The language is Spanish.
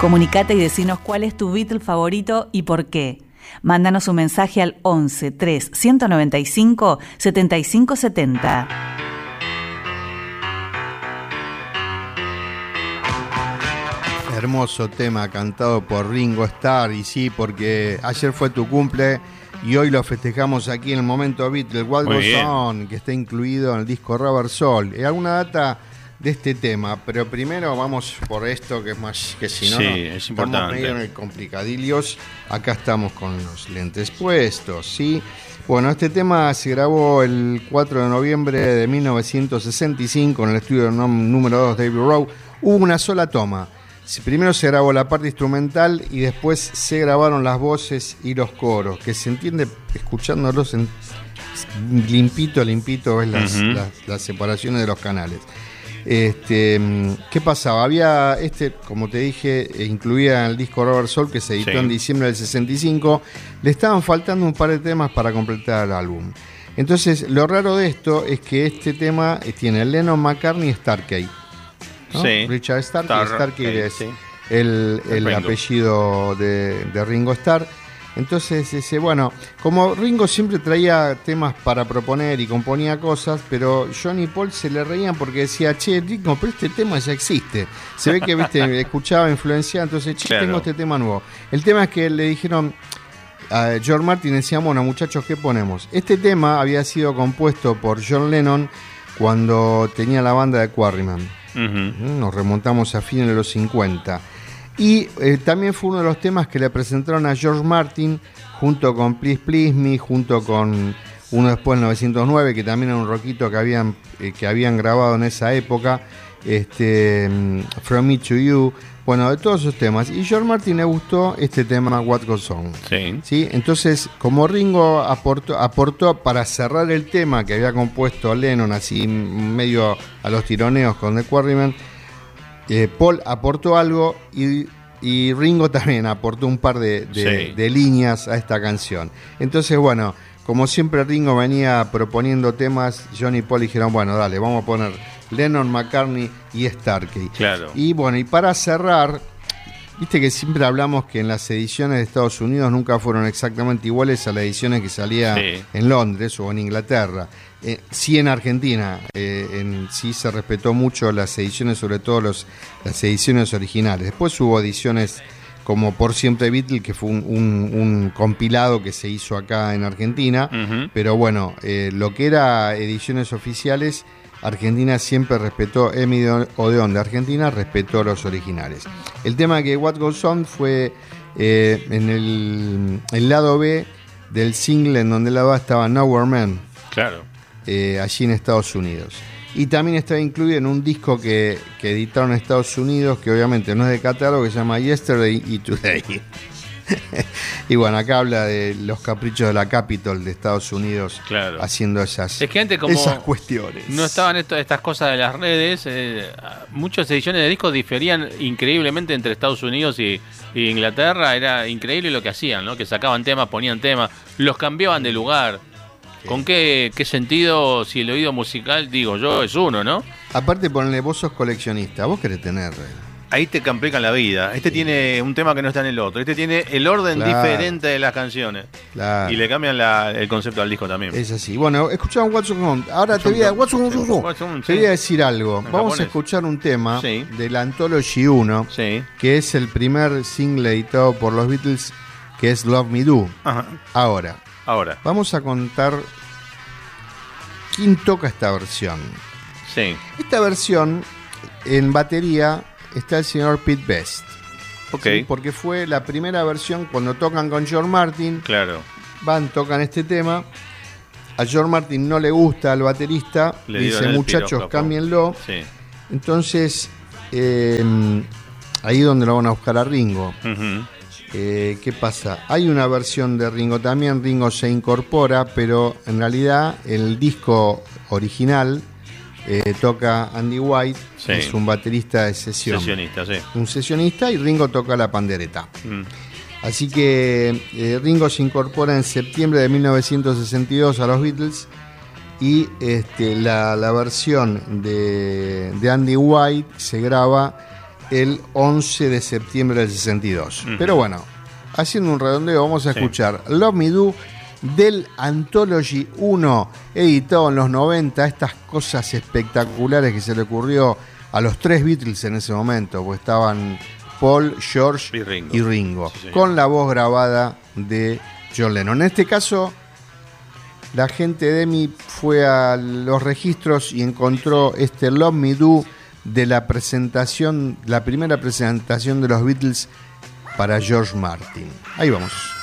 Comunicate y decinos cuál es tu Beatle favorito y por qué. Mándanos un mensaje al 11 3 195 75 70. Hermoso tema cantado por Ringo Starr, y sí, porque ayer fue tu cumple y hoy lo festejamos aquí en el Momento Beatle, What Goes On, que está incluido en el disco Rubber Soul. ¿Alguna data de este tema? Pero primero vamos por esto, que es más que si no, sí, no es importante. estamos medio en el complicadillos. Acá estamos con los lentes puestos, ¿sí? Bueno, este tema se grabó el 4 de noviembre de 1965 en el estudio número 2 de Abbey Road. Hubo una sola toma. Primero se grabó la parte instrumental y después se grabaron las voces y los coros, que se entiende escuchándolos limpito ves las separaciones de los canales. ¿Qué pasaba? Había como te dije, incluía el disco Rubber Soul, que se editó en diciembre del 65. Le estaban faltando un par de temas para completar el álbum. Entonces, lo raro de esto es que este tema tiene Lennon, McCartney y Starkey, ¿no? Sí. Richard Starkey. Starkey es el apellido de Ringo Starr. Entonces, bueno, como Ringo siempre traía temas para proponer y componía cosas, pero John y Paul se le reían porque decía, che, Ringo, pero este tema ya existe. Se ve que, escuchaba, influenciaba, entonces, tengo este tema nuevo. El tema es que le dijeron a George Martin, decían, bueno, muchachos, ¿qué ponemos? Este tema había sido compuesto por John Lennon cuando tenía la banda de Quarrymen. Nos remontamos a fines de los 50. Y también fue uno de los temas que le presentaron a George Martin junto con Please Please Me, junto con uno después en 1909, que también era un rockito que habían grabado en esa época, From Me to You, bueno, de todos esos temas. Y George Martin le gustó este tema, What Goes On. ¿Sí? Entonces, como Ringo aportó para cerrar el tema que había compuesto Lennon, así medio a los tironeos con The Quarrymen, Paul aportó algo y Ringo también aportó un par de líneas a esta canción. Entonces, bueno, como siempre Ringo venía proponiendo temas, John y Paul dijeron, bueno, dale, vamos a poner Lennon, McCartney y Starkey. Claro. Y bueno, y para cerrar, viste que siempre hablamos que en las ediciones de Estados Unidos nunca fueron exactamente iguales a las ediciones que salía en Londres o en Inglaterra. Sí, en Argentina, sí se respetó mucho las ediciones, sobre todo las ediciones originales. Después hubo ediciones como Por Siempre Beatle, que fue un compilado que se hizo acá en Argentina. Pero bueno, lo que era ediciones oficiales, Argentina siempre respetó, Emi Odeón de Argentina respetó los originales. El tema que What Goes On fue en el lado B del single, en donde el lado A estaba Nowhere Man. Claro. Allí en Estados Unidos. Y también estaba incluido en un disco que editaron en Estados Unidos, que obviamente no es de catálogo, que se llama Yesterday y Today. Y bueno, acá habla de los caprichos de la Capitol de Estados Unidos, haciendo esas cuestiones. No estaban estas cosas de las redes, muchas ediciones de discos diferían increíblemente entre Estados Unidos y Inglaterra. Era increíble lo que hacían, ¿no? Que sacaban temas, ponían temas, los cambiaban de lugar. ¿Con qué sentido, si el oído musical, digo yo, es uno, ¿no? Aparte, ponle, vos sos coleccionista, vos querés tener... Ahí te complican la vida. Tiene un tema que no está en el otro. Tiene el orden diferente de las canciones. Y le cambian el concepto al disco también. Es así. Bueno, escuchamos What's On. Ahora te voy a decir algo. Vamos a escuchar un tema de la Anthology 1, que es el primer single editado por los Beatles, que es Love Me Do. Ahora, vamos a contar quién toca esta versión. Esta versión, en batería, está el señor Pete Best. ¿Sí? Porque fue la primera versión cuando tocan con George Martin. Tocan este tema. A George Martin no le gusta al baterista. Le dice, muchachos, cámbienlo. Entonces, ahí es donde lo van a buscar a Ringo. ¿Qué pasa? Hay una versión de Ringo también, Ringo se incorpora, pero en realidad el disco original toca Andy White, que es un baterista de sesión. Un sesionista, y Ringo toca la pandereta. Así que Ringo se incorpora en septiembre de 1962 a los Beatles, y la versión de Andy White se graba el 11 de septiembre del 62. Pero bueno, haciendo un redondeo, vamos a escuchar Love Me Do del Anthology 1, editado en los 90. Estas cosas espectaculares que se le ocurrió a los 3 Beatles en ese momento, pues estaban Paul, George y Ringo, sí, con la voz grabada de John Lennon. En este caso, la gente de EMI fue a los registros y encontró este Love Me Do de la presentación, la primera presentación de los Beatles para George Martin. Ahí vamos.